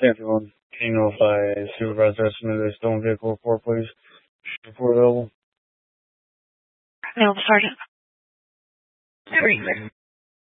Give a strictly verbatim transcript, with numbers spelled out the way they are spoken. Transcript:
Stanford one. Can you notify supervisor estimated a stolen vehicle report, please? Report available. No, Sergeant. Everything.